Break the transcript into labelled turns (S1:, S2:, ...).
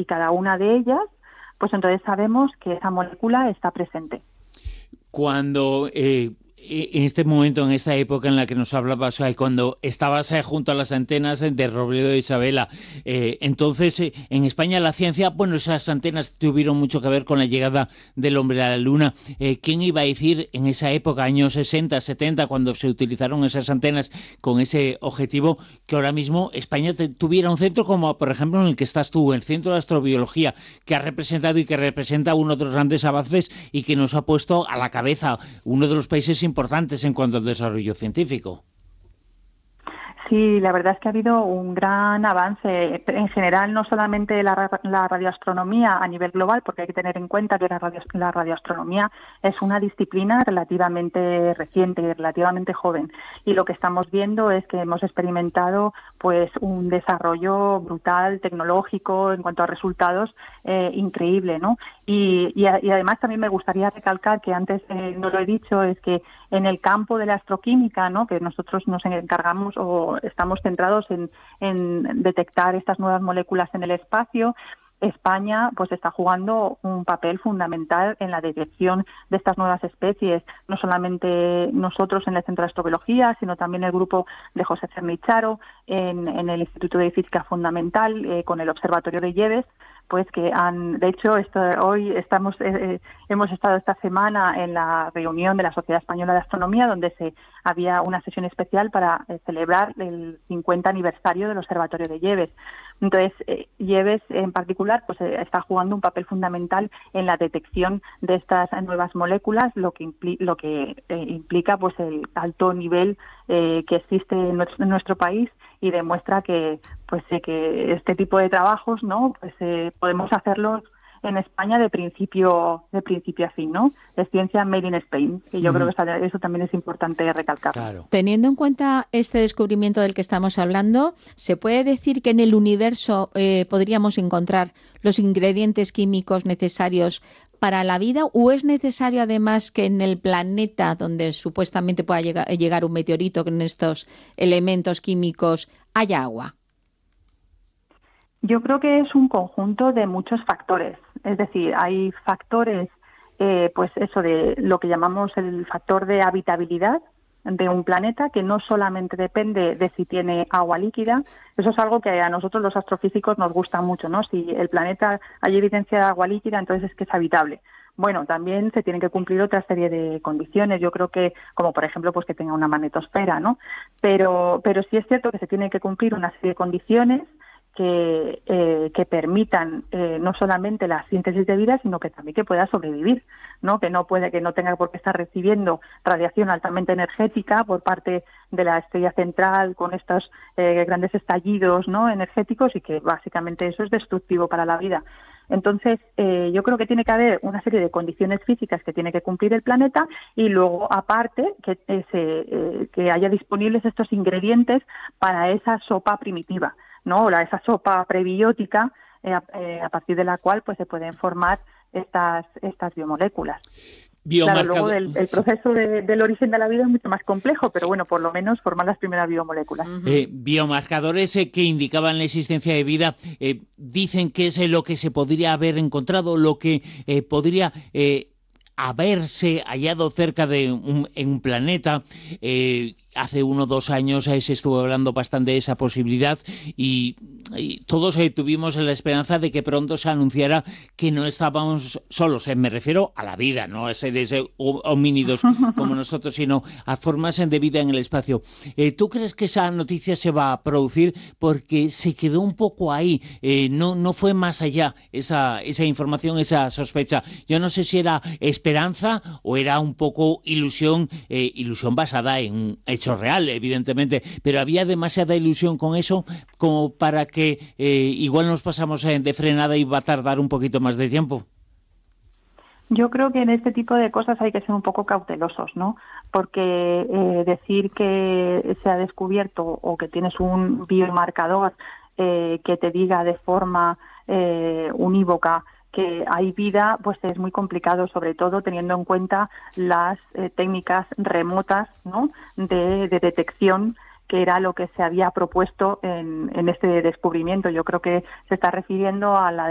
S1: y cada una de ellas, pues entonces sabemos que esa molécula está presente.
S2: Cuando en este momento, en esta época en la que nos hablabas, cuando estabas junto a las antenas de Robledo de Isabela, entonces en España la ciencia, bueno, esas antenas tuvieron mucho que ver con la llegada del hombre a la Luna. ¿Quién iba a decir en esa época, años 60, 70, cuando se utilizaron esas antenas con ese objetivo, que ahora mismo España tuviera un centro como, por ejemplo, en el que estás tú, el Centro de Astrobiología, que ha representado y que representa uno de los grandes avances y que nos ha puesto a la cabeza uno de los países importantes en cuanto al desarrollo científico?
S1: Sí, la verdad es que ha habido un gran avance en general, no solamente la radioastronomía a nivel global, porque hay que tener en cuenta que la radioastronomía es una disciplina relativamente reciente y relativamente joven. Y lo que estamos viendo es que hemos experimentado pues un desarrollo brutal, tecnológico, en cuanto a resultados, increíble, ¿no? Y además también me gustaría recalcar, que antes no lo he dicho, es que en el campo de la astroquímica, ¿no?, que nosotros nos encargamos o estamos centrados en detectar estas nuevas moléculas en el espacio, España pues está jugando un papel fundamental en la detección de estas nuevas especies, no solamente nosotros en el Centro de Astrobiología, sino también el grupo de José Cernicharo en el Instituto de Física Fundamental, con el Observatorio de Lleves, pues que de hecho hemos estado esta semana en la reunión de la Sociedad Española de Astronomía, donde había una sesión especial para celebrar el 50 aniversario del Observatorio de Lleves. Entonces, Lleves en particular pues está jugando un papel fundamental en la detección de estas nuevas moléculas, lo que implica pues el alto nivel que existe en nuestro país, y demuestra que que este tipo de trabajos, ¿no?, pues podemos hacerlos en España de principio a fin, ¿no? Es ciencia made in Spain, y yo creo que eso también es importante recalcarlo.
S2: Claro.
S3: Teniendo en cuenta este descubrimiento del que estamos hablando, ¿se puede decir que en el universo podríamos encontrar los ingredientes químicos necesarios para la vida, o es necesario además que en el planeta donde supuestamente pueda llegar un meteorito con estos elementos químicos haya agua?
S1: Yo creo que es un conjunto de muchos factores. Es decir, hay factores, pues eso de lo que llamamos el factor de habitabilidad de un planeta, que no solamente depende de si tiene agua líquida. Eso es algo que a nosotros los astrofísicos nos gusta mucho, ¿no? Si el planeta hay evidencia de agua líquida, entonces es que es habitable. Bueno, también se tienen que cumplir otra serie de condiciones. Yo creo que, como por ejemplo, pues que tenga una magnetosfera, ¿no? Pero sí es cierto que se tiene que cumplir una serie de condiciones que permitan no solamente la síntesis de vida, sino que también que pueda sobrevivir, ¿no? Que no tenga por qué estar recibiendo radiación altamente energética por parte de la estrella central con estos grandes estallidos, ¿no?, energéticos, y que básicamente eso es destructivo para la vida. Entonces, yo creo que tiene que haber una serie de condiciones físicas que tiene que cumplir el planeta, y luego, aparte, que haya disponibles estos ingredientes para esa sopa primitiva, ¿no? Esa sopa prebiótica a partir de la cual pues se pueden formar estas biomoléculas. Claro, luego el proceso del origen de la vida es mucho más complejo, pero bueno, por lo menos formar las primeras biomoléculas.
S2: Biomarcadores que indicaban la existencia de vida, dicen que es lo que se podría haber encontrado, lo que podría haberse hallado cerca en un planeta. Hace 1 o 2 años se estuvo hablando bastante de esa posibilidad, y todos tuvimos la esperanza de que pronto se anunciara que no estábamos solos. Me refiero a la vida, no a seres homínidos como nosotros, sino a formas de vida en el espacio. ¿Tú crees que esa noticia se va a producir? Porque se quedó un poco ahí, no fue más allá esa información, esa sospecha. Yo no sé si era esperanza o era un poco ilusión basada en un hecho real, evidentemente, pero había demasiada ilusión con eso como para que igual nos pasamos de frenada y va a tardar un poquito más de tiempo.
S1: Yo creo que en este tipo de cosas hay que ser un poco cautelosos, ¿no? Porque decir que se ha descubierto o que tienes un biomarcador que te diga de forma unívoca que hay vida, pues es muy complicado, sobre todo teniendo en cuenta las técnicas remotas, ¿no?, de detección, que era lo que se había propuesto en este descubrimiento. Yo creo que se está refiriendo a la